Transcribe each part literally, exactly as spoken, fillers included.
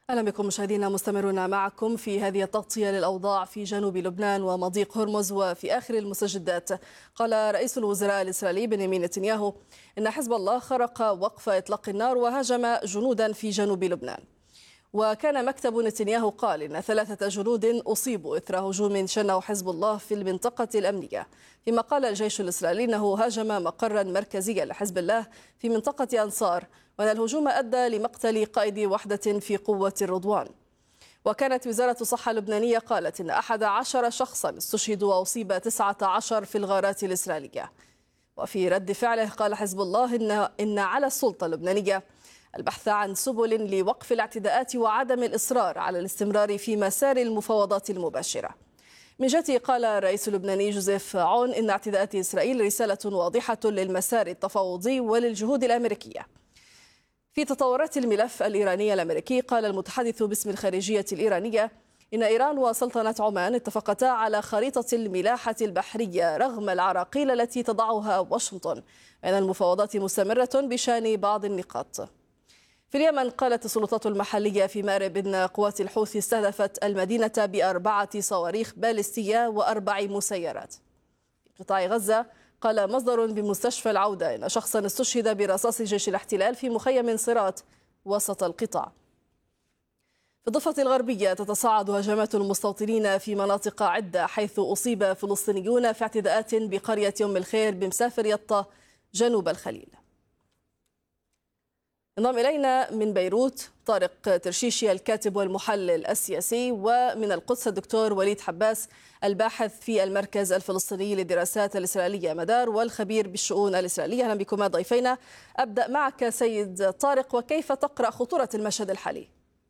أهلا بكم مشاهدينا، مستمرون معكم في هذه التغطية للأوضاع في جنوب لبنان ومضيق هرمز. وفي آخر المستجدات قال رئيس الوزراء الإسرائيلي بنيامين نتنياهو إن حزب الله خرق وقف إطلاق النار وهاجم جنودا في جنوب لبنان. وكان مكتب نتنياهو قال إن ثلاثة جنود أصيبوا إثر هجوم شنه حزب الله في المنطقة الأمنية، فيما قال الجيش الإسرائيلي أنه هاجم مقرا مركزيا لحزب الله في منطقة أنصار، وأن الهجوم أدى لمقتل قائد وحدة في قوة الرضوان. وكانت وزارة الصحة اللبنانية قالت إن أحد عشر شخصا استشهدوا وأصيب تسعة عشر في الغارات الإسرائيلية. وفي رد فعله قال حزب الله إن, إن على السلطة اللبنانية البحث عن سبل لوقف الاعتداءات وعدم الإصرار على الاستمرار في مسار المفاوضات المباشرة. من جهته قال الرئيس اللبناني جوزيف عون إن اعتداءات إسرائيل رسالة واضحة للمسار التفاوضي وللجهود الأمريكية. في تطورات الملف الإيراني الأمريكي قال المتحدث باسم الخارجية الإيرانية إن إيران وسلطنة عمان اتفقتا على خريطة الملاحة البحرية رغم العراقيل التي تضعها واشنطن، أن المفاوضات مستمرة بشأن بعض النقاط. في اليمن قالت السلطات المحلية في مأرب إن قوات الحوثي استهدفت المدينة بأربعة صواريخ باليستية وأربع مسيرات. في قطاع غزة قال مصدر بمستشفى العودة إن شخصا استشهد برصاص جيش الاحتلال في مخيم صراط وسط القطاع. في الضفة الغربية تتصاعد هجمات المستوطنين في مناطق عدة، حيث أصيب فلسطينيون في اعتداءات بقرية أم الخير بمسافر يطة جنوب الخليل. انضم إلينا من بيروت طارق ترشيشي الكاتب والمحلل السياسي، ومن القدس الدكتور وليد حباس الباحث في المركز الفلسطيني للدراسات الإسرائيلية مدار والخبير بالشؤون الإسرائيلية. أهلا بكما ضيفينا. أبدأ معك سيد طارق، وكيف تقرأ خطورة المشهد الحالي؟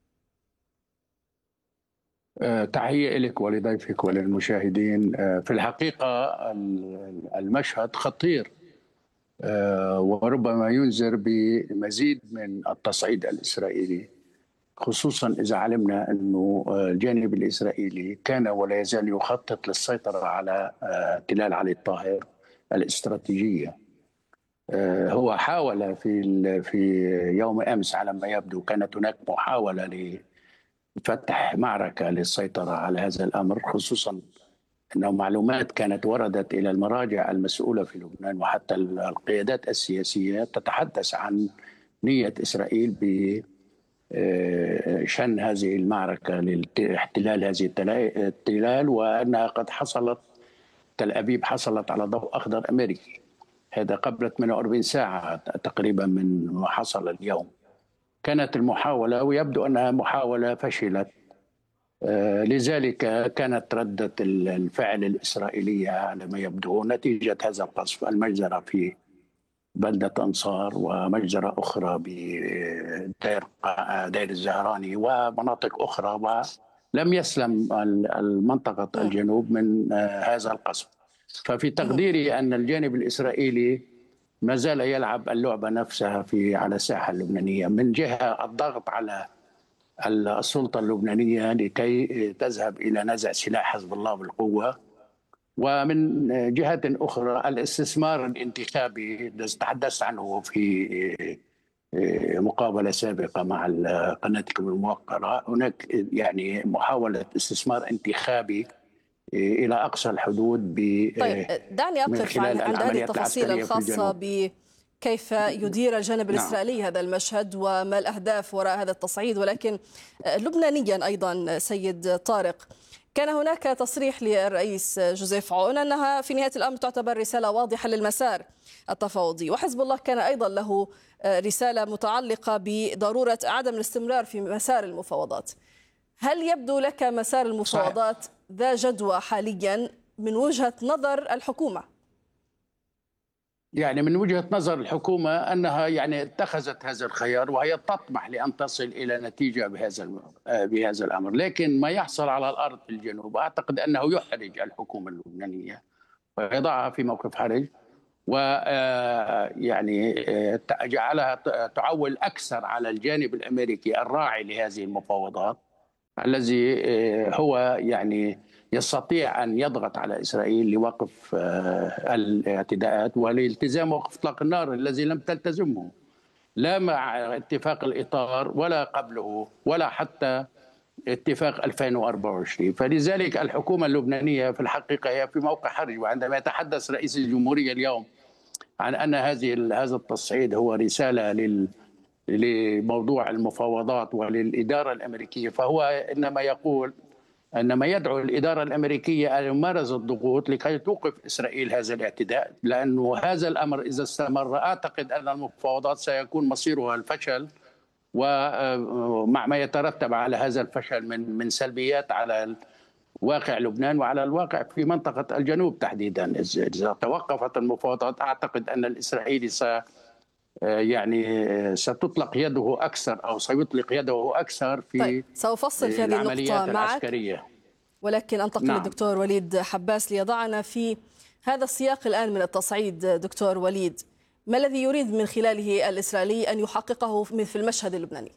تحية لك ولضيفك وللمشاهدين. في الحقيقة المشهد خطير وربما ينذر بمزيد من التصعيد الإسرائيلي، خصوصا إذا علمنا أنه الجانب الإسرائيلي كان ولا يزال يخطط للسيطرة على تلال علي الطاهر الاستراتيجية. هو حاول في في يوم أمس على ما يبدو، كانت هناك محاولة لفتح معركة للسيطرة على هذا الأمر، خصوصا أنه معلومات كانت وردت إلى المراجع المسؤولة في لبنان وحتى القيادات السياسية تتحدث عن نية إسرائيل بشن هذه المعركة لاحتلال هذه التلال، وأنها قد حصلت، تل أبيب حصلت على ضوء أخضر أمريكي. هذا قبل ثمانية وأربعين ساعة تقريبا من ما حصل اليوم. كانت المحاولة ويبدو أنها محاولة فشلت، لذلك كانت ردة الفعل الإسرائيلية على ما يبدو نتيجة هذا القصف، المجزرة في بلدة أنصار ومجزرة أخرى بدير دير الزهراني ومناطق أخرى، ولم يسلم المنطقة الجنوب من هذا القصف. ففي تقديري أن الجانب الإسرائيلي ما زال يلعب اللعبة نفسها في على الساحة اللبنانية، من جهة الضغط على السلطة اللبنانية لكي تذهب إلى نزع سلاح حزب الله بالقوة، ومن جهة أخرى الاستثمار الانتخابي الذي تحدثت عنه في مقابلة سابقة مع قناتكم الموقرة. هناك يعني محاولة استثمار انتخابي إلى أقصى الحدود. طيب دعني أقف عن هذه التفاصيل الخاصة ب كيف يدير الجانب الإسرائيلي هذا المشهد وما الأهداف وراء هذا التصعيد، ولكن لبنانيا أيضا سيد طارق، كان هناك تصريح للرئيس جوزيف عون أنها في نهاية الأمر تعتبر رسالة واضحة للمسار التفاوضي، وحزب الله كان أيضا له رسالة متعلقة بضرورة عدم الاستمرار في مسار المفاوضات. هل يبدو لك مسار المفاوضات ذا جدوى حاليا من وجهة نظر الحكومة؟ يعني من وجهة نظر الحكومة أنها يعني اتخذت هذا الخيار، وهي تطمح لأن تصل إلى نتيجة بهذا بهذا الأمر، لكن ما يحصل على الأرض في الجنوب أعتقد أنه يحرج الحكومة اللبنانية ويضعها في موقف حرج، ويعني جعلها تعول أكثر على الجانب الأمريكي الراعي لهذه المفاوضات، الذي هو يعني يستطيع أن يضغط على إسرائيل لوقف الاعتداءات والالتزام وقف إطلاق النار الذي لم تلتزمه. لا مع اتفاق الإطار ولا قبله ولا حتى اتفاق ألفين وأربعة وعشرين. فلذلك الحكومة اللبنانية في الحقيقة هي في موقع حرج. وعندما يتحدث رئيس الجمهورية اليوم عن أن هذه هذا التصعيد هو رسالة لل لموضوع المفاوضات وللإدارة الأمريكية، فهو إنما يقول إنما يدعو الإدارة الأمريكية أن تمارس الضغوط لكي توقف إسرائيل هذا الاعتداء، لأنه هذا الأمر إذا استمر أعتقد أن المفاوضات سيكون مصيرها الفشل، ومع ما يترتب على هذا الفشل من من سلبيات على واقع لبنان وعلى الواقع في منطقة الجنوب تحديدا. إذا توقفت المفاوضات أعتقد أن الإسرائيلي س يعني ستطلق يده أكثر أو سيطلق يده أكثر في طيب سأفصل في هذه النقطة العسكرية معك، ولكن أنتقل نعم. للدكتور وليد حباس ليضعنا في هذا السياق الآن من التصعيد. دكتور وليد، ما الذي يريد من خلاله الإسرائيلي أن يحققه في المشهد اللبناني؟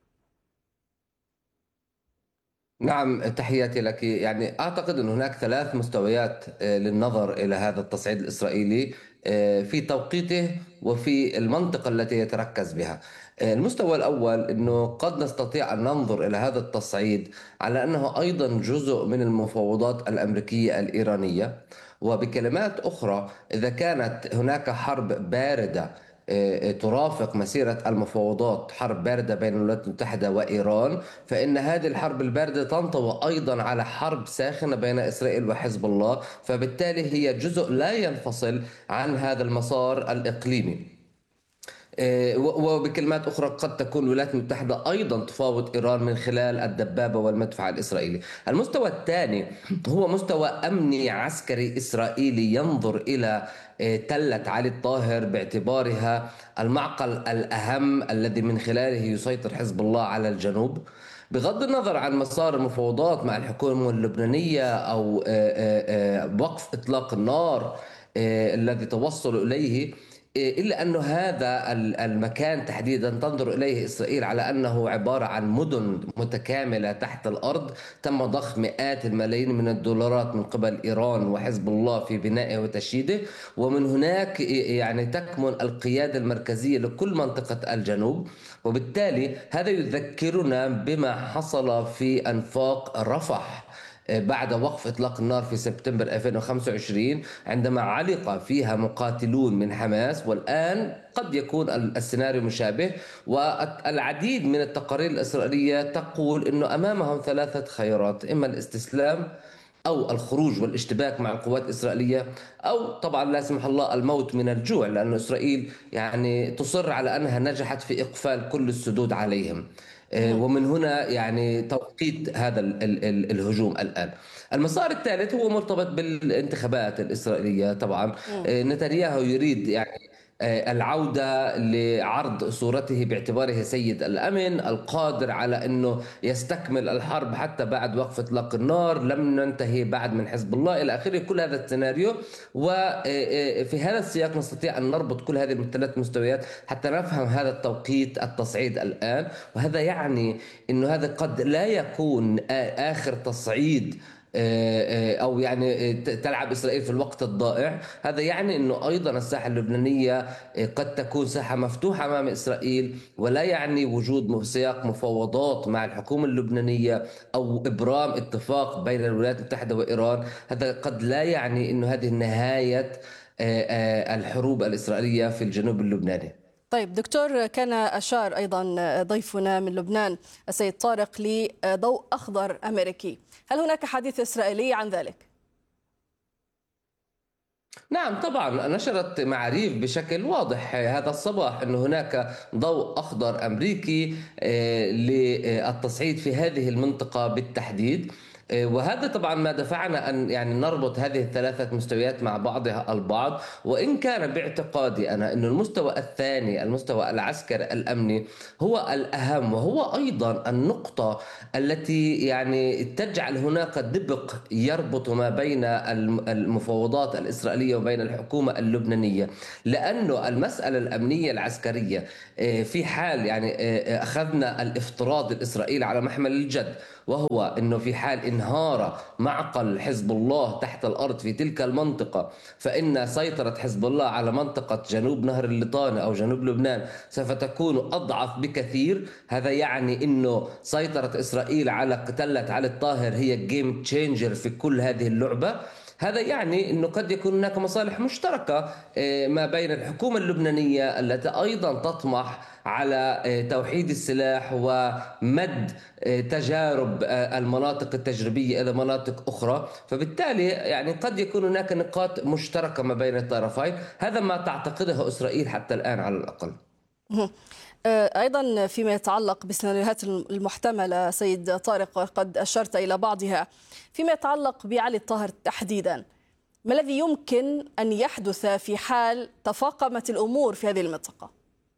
نعم، تحياتي لك. يعني أعتقد أن هناك ثلاث مستويات للنظر إلى هذا التصعيد الإسرائيلي في توقيته وفي المنطقة التي يتركز بها. المستوى الأول أنه قد نستطيع أن ننظر إلى هذا التصعيد على أنه أيضا جزء من المفاوضات الأمريكية الإيرانية، وبكلمات أخرى إذا كانت هناك حرب باردة ترافق مسيرة المفاوضات، حرب باردة بين الولايات المتحدة وإيران، فإن هذه الحرب الباردة تنطوي أيضا على حرب ساخنة بين إسرائيل وحزب الله، فبالتالي هي جزء لا ينفصل عن هذا المسار الإقليمي. وبكلمات أخرى قد تكون الولايات المتحدة أيضا تفاوض إيران من خلال الدبابة والمدفع الإسرائيلي. المستوى الثاني هو مستوى أمني عسكري إسرائيلي ينظر إلى تلة علي الطاهر باعتبارها المعقل الأهم الذي من خلاله يسيطر حزب الله على الجنوب، بغض النظر عن مسار المفاوضات مع الحكومة اللبنانية أو وقف إطلاق النار الذي توصلوا إليه، إلا أن هذا المكان تحديدا تنظر إليه إسرائيل على أنه عبارة عن مدن متكاملة تحت الأرض تم ضخ مئات الملايين من الدولارات من قبل إيران وحزب الله في بنائه وتشييده، ومن هناك يعني تكمن القيادة المركزية لكل منطقة الجنوب. وبالتالي هذا يذكرنا بما حصل في أنفاق رفح بعد وقف إطلاق النار في سبتمبر ألفين وخمسة وعشرين، عندما علق فيها مقاتلون من حماس، والآن قد يكون السيناريو مشابه. والعديد من التقارير الإسرائيلية تقول أنه أمامهم ثلاثة خيارات: إما الاستسلام أو الخروج والاشتباك مع القوات الإسرائيلية، أو طبعا لا سمح الله الموت من الجوع، لأن إسرائيل يعني تصر على أنها نجحت في إقفال كل السدود عليهم. ومن هنا يعني توقيت هذا ال ال ال الهجوم الآن. المسار الثالث هو مرتبط بالانتخابات الإسرائيلية. طبعا نتنياهو يريد يعني العودة لعرض صورته باعتباره سيد الأمن القادر على أنه يستكمل الحرب حتى بعد وقف إطلاق النار، لم ننتهي بعد من حزب الله إلى آخره، كل هذا السيناريو. وفي هذا السياق نستطيع أن نربط كل هذه الثلاث مستويات حتى نفهم هذا التوقيت التصعيد الآن. وهذا يعني أنه هذا قد لا يكون آخر تصعيد أو يعني تلعب إسرائيل في الوقت الضائع. هذا يعني أنه أيضا الساحة اللبنانية قد تكون ساحة مفتوحة أمام إسرائيل، ولا يعني وجود سياق مفاوضات مع الحكومة اللبنانية أو إبرام اتفاق بين الولايات المتحدة وإيران. هذا قد لا يعني أنه هذه نهاية الحروب الإسرائيلية في الجنوب اللبناني. طيب دكتور، كان أشار أيضا ضيفنا من لبنان السيد طارق لضوء أخضر أمريكي، هل هناك حديث إسرائيلي عن ذلك؟ نعم طبعا، نشرت معاريف بشكل واضح هذا الصباح أن هناك ضوء أخضر أمريكي للتصعيد في هذه المنطقة بالتحديد. وهذا طبعا ما دفعنا أن يعني نربط هذه الثلاثة مستويات مع بعضها البعض. وإن كان باعتقادي أنا أن المستوى الثاني، المستوى العسكري الأمني، هو الأهم، وهو أيضا النقطة التي يعني تجعل هناك دبق يربط ما بين المفاوضات الإسرائيلية وبين الحكومة اللبنانية. لأنه المسألة الأمنية العسكرية في حال يعني أخذنا الافتراض الإسرائيلي على محمل الجد، وهو أنه في حال انهار معقل حزب الله تحت الأرض في تلك المنطقة، فإن سيطرة حزب الله على منطقة جنوب نهر الليطانة أو جنوب لبنان سوف تكون أضعف بكثير. هذا يعني أنه سيطرة إسرائيل على تلة علي الطاهر هي جيم تشينجر في كل هذه اللعبة. هذا يعني أنه قد يكون هناك مصالح مشتركة ما بين الحكومة اللبنانية التي أيضا تطمح على توحيد السلاح ومد تجارب المناطق التجريبية إلى مناطق أخرى، فبالتالي يعني قد يكون هناك نقاط مشتركة ما بين الطرفين. هذا ما تعتقده إسرائيل حتى الآن على الأقل. أيضا فيما يتعلق بالسيناريوهات المحتملة سيد طارق، وقد أشرت إلى بعضها، فيما يتعلق بعلي الطاهر تحديدا، ما الذي يمكن أن يحدث في حال تفاقمت الأمور في هذه المنطقة؟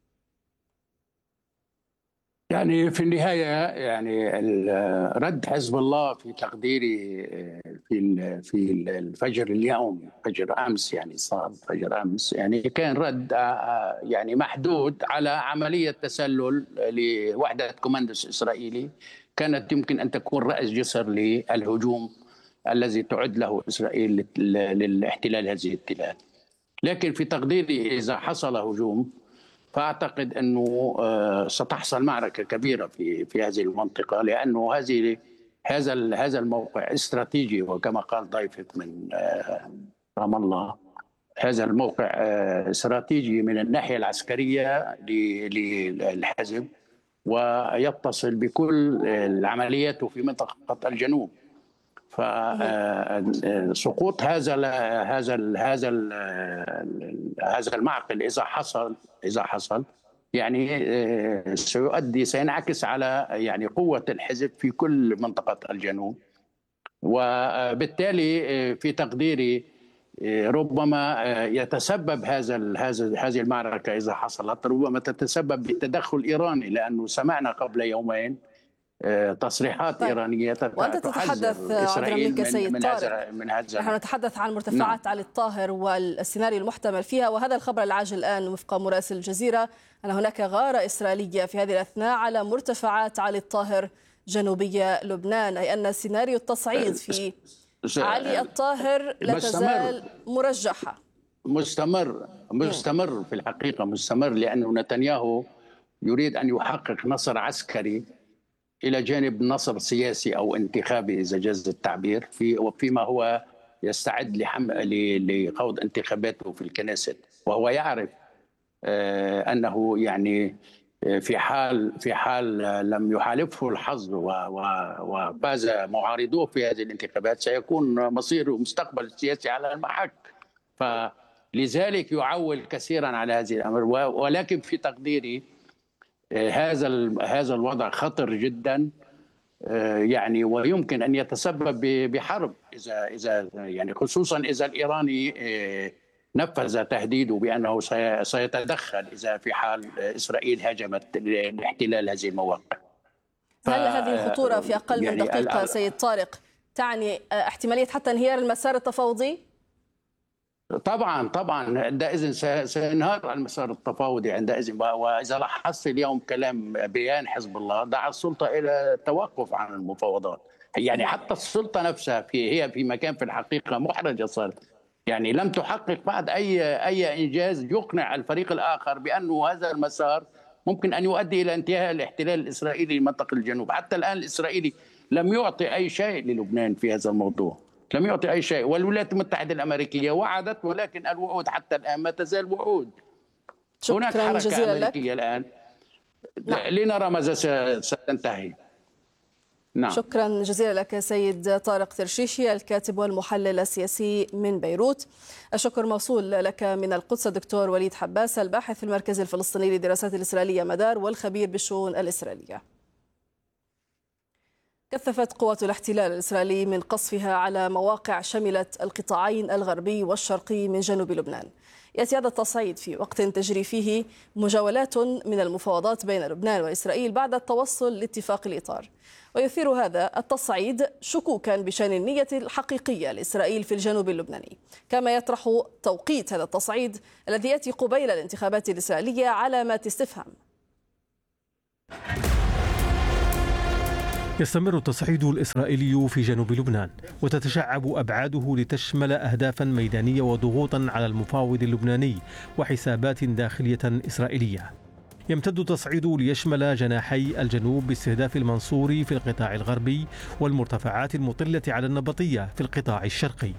يعني في النهاية يعني رد حزب الله في تقديري في في الفجر اليوم، فجر أمس يعني صار فجر أمس، يعني كان رد يعني محدود على عملية تسلل لوحدة كوماندوس إسرائيلي كانت يمكن أن تكون رأس جسر للهجوم الذي تعد له إسرائيل للاحتلال هذه التلال. لكن في تقديري إذا حصل هجوم فأعتقد أنه ستحصل معركة كبيرة في في هذه المنطقة، لأنه هذه هذا هذا الموقع استراتيجي، وكما قال ضيفك من رام الله هذا الموقع استراتيجي من الناحية العسكرية للحزب، ويتصل بكل العمليات في منطقة الجنوب. فسقوط هذا ال هذا ال هذا ال هذا المعقل اذا حصل اذا حصل يعني سيؤدي سينعكس على يعني قوة الحزب في كل منطقة الجنوب، وبالتالي في تقديري ربما يتسبب هذا هذا هذه المعركة اذا حصلت ربما تتسبب بالتدخل ايراني، لانه سمعنا قبل يومين تصريحات طيب. إيرانية وأنت تتحدث عذرا منك سيد طارق، نحن نتحدث عن مرتفعات نعم. علي الطاهر والسيناريو المحتمل فيها، وهذا الخبر العاجل الآن وفق مراسل الجزيرة أن هناك غارة إسرائيلية في هذه الأثناء على مرتفعات علي الطاهر جنوبية لبنان، أي أن سيناريو التصعيد في علي الطاهر لا تزال مرجحة. مستمر مستمر في الحقيقة مستمر، لأنه نتنياهو يريد أن يحقق نصر عسكري إلى جانب نصر سياسي أو انتخابي إذا جاز التعبير، في وفيما هو يستعد لخوض انتخاباته في الكنيست، وهو يعرف أنه يعني في حال في حال لم يحالفه الحظ وفاز معارضوه في هذه الانتخابات سيكون مصيره ومستقبل السياسي على المحك، فلذلك يعول كثيرا على هذه الأمر. ولكن في تقديري هذا هذا الوضع خطر جدا، يعني ويمكن ان يتسبب بحرب اذا اذا يعني خصوصا اذا الايراني نفذ تهديده بانه سيتدخل اذا في حال اسرائيل هاجمت لاحتلال هذه المواقع. هل هذه الخطوره في اقل يعني من دقيقه سيد طارق تعني احتماليه حتى انهيار المسار التفاوضي؟ طبعا طبعا عندئذ سينهار المسار التفاوضي عندئذ، واذا لاحظت اليوم كلام بيان حزب الله دعا السلطه الى التوقف عن المفاوضات، يعني حتى السلطه نفسها في هي في مكان في الحقيقه محرجه صارت، يعني لم تحقق بعد اي اي انجاز يقنع الفريق الاخر بانه هذا المسار ممكن ان يؤدي الى انتهاء الاحتلال الاسرائيلي لمنطقه الجنوب. حتى الان الاسرائيلي لم يعطي اي شيء للبنان في هذا الموضوع، لم يعطي أي شيء، والولايات المتحدة الأمريكية وعدت، ولكن الوعود حتى الآن ما تزال وعود. هناك حركة أمريكية لك. الآن نعم. لنرى ماذا ستنتهي. نعم. شكرا جزيلا لك سيد طارق ترشيشي الكاتب والمحلل السياسي من بيروت. الشكر موصول لك من القدس الدكتور وليد حباس الباحث في المركز الفلسطيني للدراسات الإسرائيلية مدار والخبير بالشؤون الإسرائيلية. كثفت قوات الاحتلال الإسرائيلي من قصفها على مواقع شملت القطاعين الغربي والشرقي من جنوب لبنان. يأتي هذا التصعيد في وقت تجري فيه مجاولات من المفاوضات بين لبنان وإسرائيل بعد التوصل لاتفاق الإطار، ويثير هذا التصعيد شكوكا بشأن النية الحقيقية لإسرائيل في الجنوب اللبناني، كما يطرح توقيت هذا التصعيد الذي يأتي قبيل الانتخابات الإسرائيلية علامات استفهام. يستمر التصعيد الإسرائيلي في جنوب لبنان، وتتشعب أبعاده لتشمل أهدافا ميدانية وضغوطا على المفاوض اللبناني وحسابات داخلية إسرائيلية. يمتد التصعيد ليشمل جناحي الجنوب باستهداف المنصوري في القطاع الغربي والمرتفعات المطلة على النبطية في القطاع الشرقي.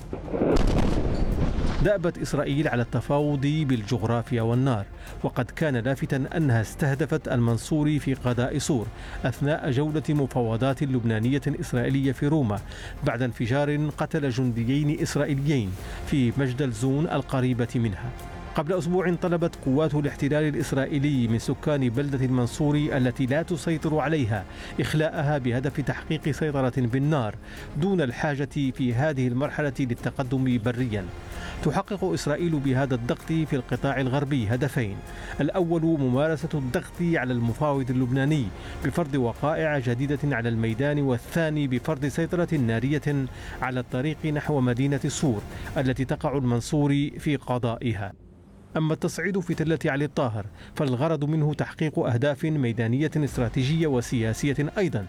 دأبت إسرائيل على التفاوض بالجغرافيا والنار، وقد كان لافتاً أنها استهدفت المنصوري في قضاء صور أثناء جولة مفاوضات لبنانية إسرائيلية في روما بعد انفجار قتل جنديين إسرائيليين في مجدل زون القريبة منها. قبل أسبوع طلبت قوات الاحتلال الإسرائيلي من سكان بلدة المنصوري التي لا تسيطر عليها إخلاءها بهدف تحقيق سيطرة بالنار دون الحاجة في هذه المرحلة للتقدم بريا. تحقق إسرائيل بهذا الضغط في القطاع الغربي هدفين: الأول ممارسة الضغط على المفاوض اللبناني بفرض وقائع جديدة على الميدان، والثاني بفرض سيطرة نارية على الطريق نحو مدينة صور التي تقع المنصوري في قضائها. أما التصعيد في تلة علي الطاهر فالغرض منه تحقيق أهداف ميدانية استراتيجية وسياسية أيضا.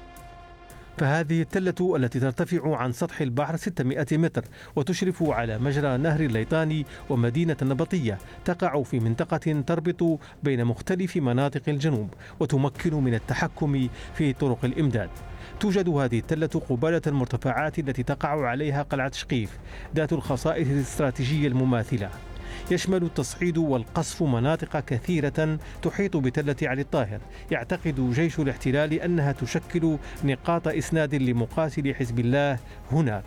فهذه التلة التي ترتفع عن سطح البحر ستمائة متر وتشرف على مجرى نهر الليطاني ومدينة النبطية تقع في منطقة تربط بين مختلف مناطق الجنوب وتمكن من التحكم في طرق الإمداد. توجد هذه التلة قبالة المرتفعات التي تقع عليها قلعة شقيف ذات الخصائص الاستراتيجية المماثلة. يشمل التصعيد والقصف مناطق كثيرة تحيط بتلة علي الطاهر. يعتقد جيش الاحتلال أنها تشكل نقاط إسناد لمقاتلي حزب الله هناك.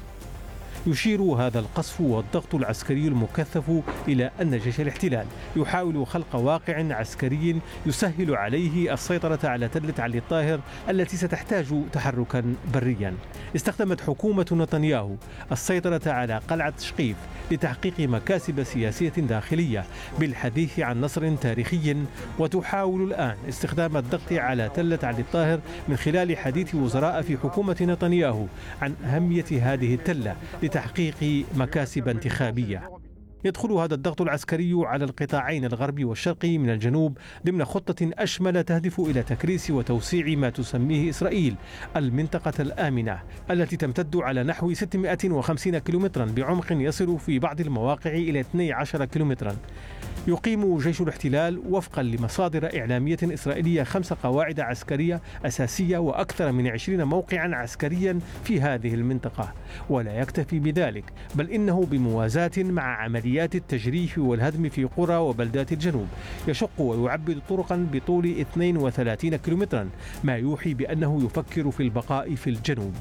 يشير هذا القصف والضغط العسكري المكثف إلى أن جيش الاحتلال يحاول خلق واقع عسكري يسهل عليه السيطرة على تلة علي الطاهر التي ستحتاج تحركا بريا. استخدمت حكومة نتنياهو السيطرة على قلعة شقيف لتحقيق مكاسب سياسية داخلية بالحديث عن نصر تاريخي، وتحاول الآن استخدام الضغط على تلة علي الطاهر من خلال حديث وزراء في حكومة نتنياهو عن أهمية هذه التلة لتحقيق مكاسب انتخابية. يدخل هذا الضغط العسكري على القطاعين الغربي والشرقي من الجنوب ضمن خطة أشمل تهدف إلى تكريس وتوسيع ما تسميه إسرائيل المنطقة الآمنة التي تمتد على نحو ستمائة وخمسين كيلومترا بعمق يصل في بعض المواقع إلى اثني عشر كيلومترا. يقيم جيش الاحتلال وفقا لمصادر إعلامية إسرائيلية خمس قواعد عسكرية أساسية وأكثر من عشرين موقعا عسكريا في هذه المنطقة. ولا يكتفي بذلك، بل إنه بموازاة مع عمليات التجريف والهدم في قرى وبلدات الجنوب يشق ويعبد طرقا بطول اثنين وثلاثين كيلومترا، ما يوحي بأنه يفكر في البقاء في الجنوب.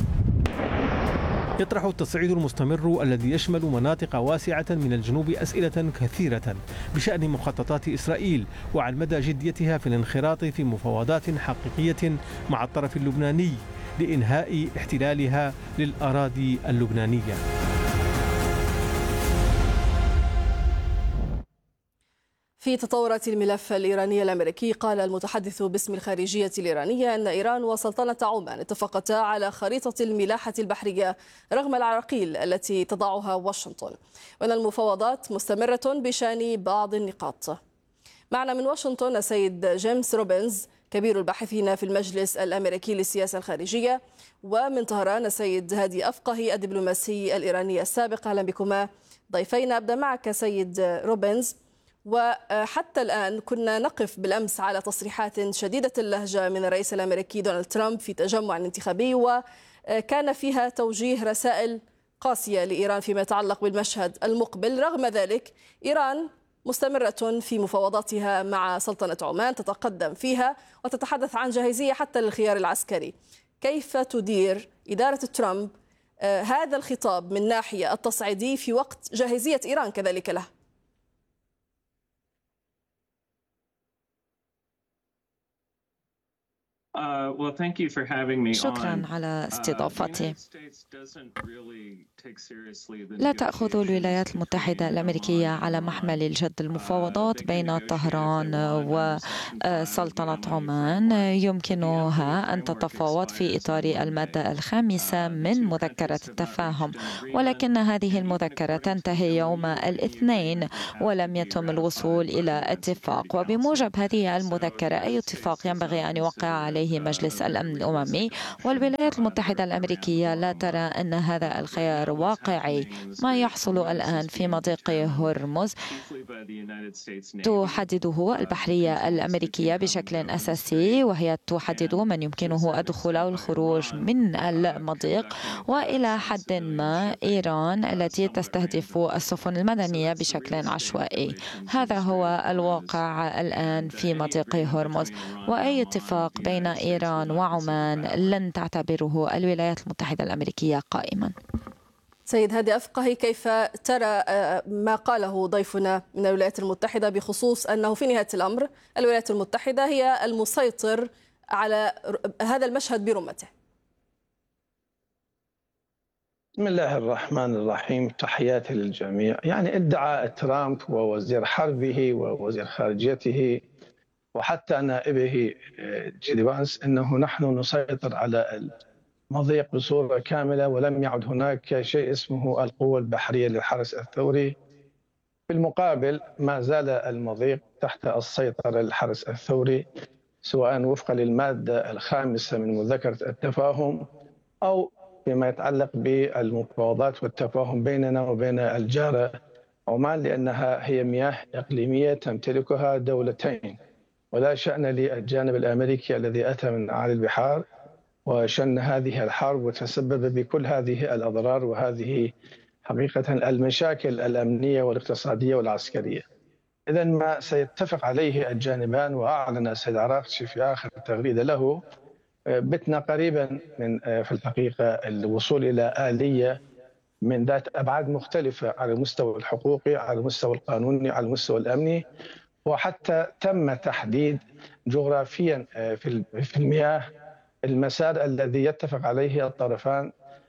يطرح التصعيد المستمر الذي يشمل مناطق واسعة من الجنوب أسئلة كثيرة بشأن مخططات إسرائيل وعن مدى جديتها في الانخراط في مفاوضات حقيقية مع الطرف اللبناني لإنهاء احتلالها للأراضي اللبنانية. في تطورات الملف الإيراني الأمريكي، قال المتحدث باسم الخارجية الإيرانية أن إيران وسلطنة عمان اتفقتا على خريطة الملاحة البحرية رغم العراقيل التي تضعها واشنطن، وأن المفاوضات مستمرة بشأن بعض النقاط. معنا من واشنطن السيد جيمس روبنز كبير الباحثين في المجلس الأمريكي للسياسة الخارجية، ومن طهران السيد هادي أفقهي الدبلوماسي الإيراني السابق. أهلا بكما ضيفينا. أبدأ معك سيد روبنز. وحتى الآن كنا نقف بالأمس على تصريحات شديدة اللهجة من الرئيس الأمريكي دونالد ترامب في تجمع انتخابي، وكان فيها توجيه رسائل قاسية لإيران فيما يتعلق بالمشهد المقبل. رغم ذلك إيران مستمرة في مفاوضاتها مع سلطنة عمان، تتقدم فيها وتتحدث عن جاهزية حتى للخيار العسكري. كيف تدير إدارة ترامب هذا الخطاب من ناحية التصعيدي في وقت جاهزية إيران كذلك له؟ شكرا على استضافتي. لا تأخذ الولايات المتحدة الأمريكية على محمل الجد المفاوضات بين طهران وسلطنة عمان. يمكنها أن تتفاوض في إطار المادة الخامسة من مذكرة التفاهم، ولكن هذه المذكرة تنتهي يوم الاثنين ولم يتم الوصول إلى اتفاق. وبموجب هذه المذكرة أي اتفاق ينبغي أن يوقع عليه عليه مجلس الأمن الأممي، والولايات المتحدة الأمريكية لا ترى أن هذا الخيار واقعي. ما يحصل الآن في مضيق هرمز تحدده البحرية الأمريكية بشكل أساسي، وهي تحدد من يمكنه الدخول أو الخروج من المضيق، وإلى حد ما إيران التي تستهدف السفن المدنية بشكل عشوائي. هذا هو الواقع الآن في مضيق هرمز، وأي اتفاق بين إيران وعمان لن تعتبره الولايات المتحدة الأمريكية قائما. سيد هادي أفقهي، كيف ترى ما قاله ضيفنا من الولايات المتحدة بخصوص أنه في نهاية الأمر الولايات المتحدة هي المسيطر على هذا المشهد برمته؟ بسم الله الرحمن الرحيم، تحياتي للجميع. يعني ادعى ترامب ووزير حربه ووزير خارجيته وحتى نائبه جيدي فانس أنه نحن نسيطر على المضيق بصورة كاملة، ولم يعد هناك شيء اسمه القوة البحرية للحرس الثوري. في المقابل ما زال المضيق تحت السيطرة للحرس الثوري، سواء وفقا للمادة الخامسة من مذكرة التفاهم أو فيما يتعلق بالمفاوضات والتفاهم بيننا وبين الجارة عمان، لأنها هي مياه إقليمية تمتلكها دولتين، ولا شأن للجانب الأمريكي الذي أتى من أعالي البحار وشن هذه الحرب وتسبب بكل هذه الأضرار وهذه حقيقة المشاكل الأمنية والاقتصادية والعسكرية. إذن ما سيتفق عليه الجانبان، وأعلن السيد عراقتشي في آخر تغريدة له، بتنا قريبا من في الحقيقة الوصول إلى آلية من ذات أبعاد مختلفة على المستوى الحقوقي، على المستوى القانوني، على المستوى الأمني، وحتى تم تحديد جغرافيا في المياه المسار الذي يتفق عليه الطرفان.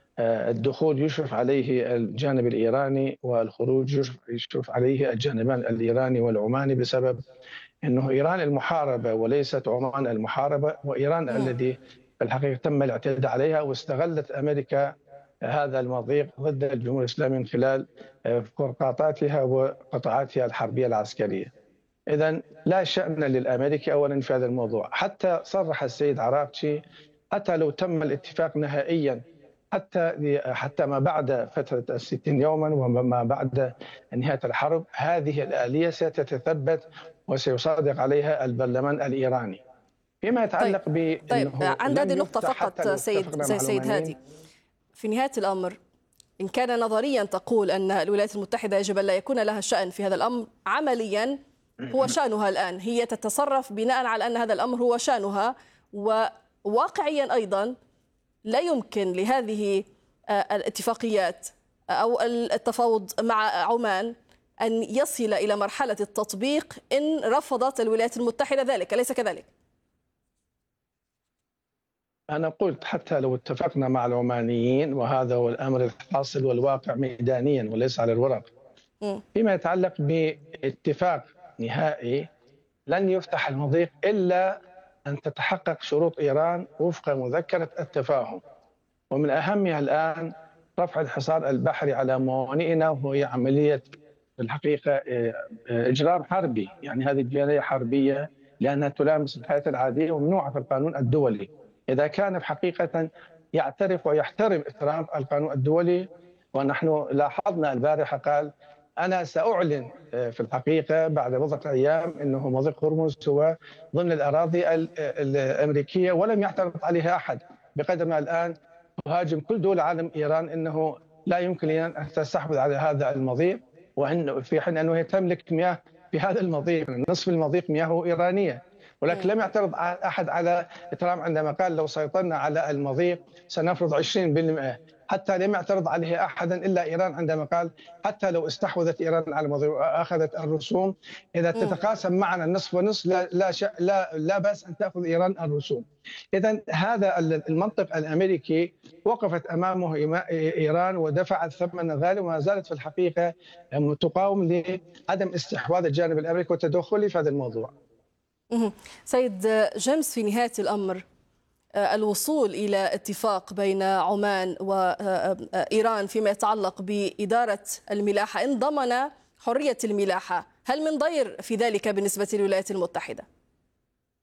الدخول يشرف عليه الجانب الإيراني، والخروج يشرف عليه الجانبان الإيراني والعماني، بسبب أنه إيران المحاربة وليست عمان المحاربة، وإيران الذي في الحقيقة تم الاعتداء عليها، واستغلت أمريكا هذا المضيق ضد الجمهورية الإسلامية من خلال فرقاطاتها وقطاعاتها الحربية العسكرية. إذن لا شأن للأمريكي أولا في هذا الموضوع. حتى صرح السيد عراقتشي حتى لو تم الاتفاق نهائيا حتى حتى ما بعد فترة الستين يوما وما بعد نهاية الحرب، هذه الآلية ستتثبت وسيصادق عليها البرلمان الإيراني. فيما يتعلق طيب. ب طيب عند هذه النقطة فقط سيد سيد هادي، في نهاية الأمر إن كان نظريا تقول أن الولايات المتحدة يجب أن لا يكون لها شأن في هذا الأمر، عمليا هو شأنها الآن، هي تتصرف بناء على أن هذا الأمر هو شأنها، وواقعيا أيضا لا يمكن لهذه الاتفاقيات أو التفاوض مع عمان أن يصل إلى مرحلة التطبيق إن رفضت الولايات المتحدة ذلك، أليس كذلك؟ أنا قلت حتى لو اتفقنا مع العمانيين، وهذا هو الأمر الحاصل والواقع ميدانيا وليس على الورق، م. فيما يتعلق باتفاق نهائي لن يفتح المضيق إلا أن تتحقق شروط إيران وفق مذكرة التفاهم، ومن أهمها الآن رفع الحصار البحري على موانئنا، وهي عملية في الحقيقة إجرام حربي. يعني هذه جناية حربية لأنها تلامس الحياة العادية وممنوعة في القانون الدولي. إذا كان بحقيقة يعترف ويحترم ترامب القانون الدولي، ونحن لاحظنا البارحة قال أنا سأعلن في الحقيقة بعد بضعة أيام أنه مضيق هرمز هو ضمن الأراضي الأمريكية، ولم يعترض عليها أحد، بقدر ما الآن تهاجم كل دول العالم إيران أنه لا يمكن أن تستحوذ على هذا المضيق، وأن في حين أنه تملك مياه في هذا المضيق، نصف المضيق مياهه إيرانية. ولكن لم يعترض أحد على ترامب عندما قال لو سيطرنا على المضيق سنفرض عشرين بالمئة، حتى لم يعترض عليه أحدا إلا إيران عندما قال حتى لو استحوذت إيران على المضيق وأخذت الرسوم، إذا تتقاسم معنا النصف ونصف لا لا لا, لا بأس أن تأخذ إيران الرسوم. إذا هذا المنطق الأمريكي وقفت أمامه إيران ودفعت ثمنا غاليا، وما زالت في الحقيقة تقاوم لعدم استحواذ الجانب الأمريكي وتدخله في هذا الموضوع. سيد جيمس، في نهاية الأمر الوصول إلى اتفاق بين عمان وإيران فيما يتعلق بإدارة الملاحة إن ضمن حرية الملاحة، هل من ضير في ذلك بالنسبة للولايات المتحدة؟